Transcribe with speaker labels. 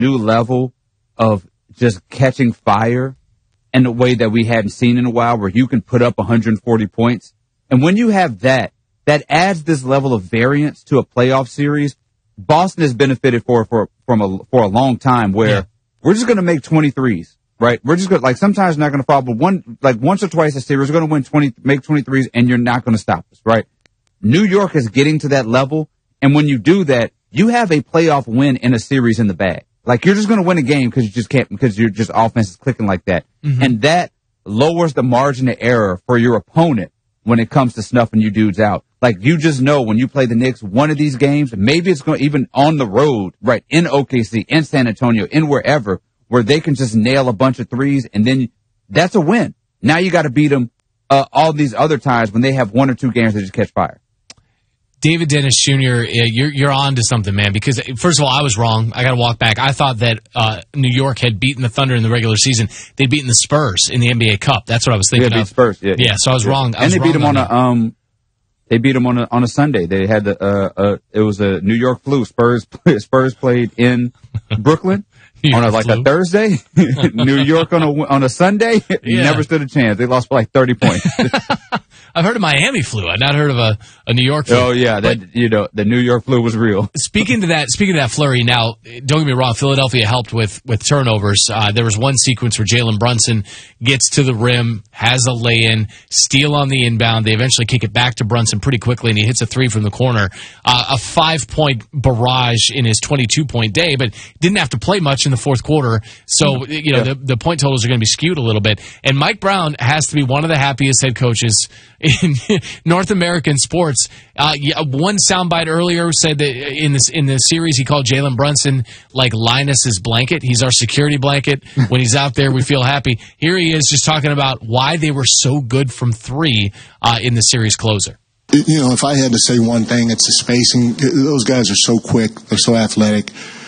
Speaker 1: new level of just catching fire in a way that we hadn't seen in a while, where you can put up 140 points. And when you have that adds this level of variance to a playoff series. Boston has benefited for a long time, where we're just going to make 23s, right? We're just going to, like, sometimes not going to fall, but once or twice a series, we're going to make 23s, and you're not going to stop us, right? New York is getting to that level, and when you do that, you have a playoff win in a series in the bag. Like, you're just going to win a game because you just can't, because your just offense is clicking like that. Mm-hmm. And that lowers the margin of error for your opponent when it comes to snuffing you dudes out. Like, you just know when you play the Knicks, one of these games, maybe it's going even on the road, right, in OKC, in San Antonio, in wherever, where they can just nail a bunch of threes, and then that's a win. Now you got to beat them all these other times when they have one or two games that just catch fire.
Speaker 2: David Dennis Jr., you're on to something, man, because, first of all, I was wrong. I got to walk back. I thought that New York had beaten the Thunder in the regular season. They'd beaten the Spurs in the NBA Cup. That's what I was thinking of.
Speaker 1: Spurs,
Speaker 2: yeah, so I was wrong.
Speaker 1: And they beat them on a Sunday. They had it was a New York flu. Spurs played in Brooklyn on a Thursday. New York on a Sunday. Never stood a chance. They lost by like 30 points.
Speaker 2: I've heard of Miami flu. I've not heard of a New York flu.
Speaker 1: Oh yeah, the New York flu was real.
Speaker 2: Speaking to that flurry. Now, don't get me wrong. Philadelphia helped with turnovers. There was one sequence where Jalen Brunson gets to the rim, has a lay-in, steal on the inbound. They eventually kick it back to Brunson pretty quickly, and he hits a three from the corner. A 5-point barrage in his 22-point day, but didn't have to play much in the fourth quarter. So the point totals are going to be skewed a little bit. And Mike Brown has to be one of the happiest head coaches in North American sports. One soundbite earlier said that in the series he called Jalen Brunson like Linus's blanket. He's our security blanket. When he's out there, we feel happy. Here he is just talking about why they were so good from three in the series closer.
Speaker 3: If I had to say one thing, it's the spacing. Those guys are so quick. They're so athletic.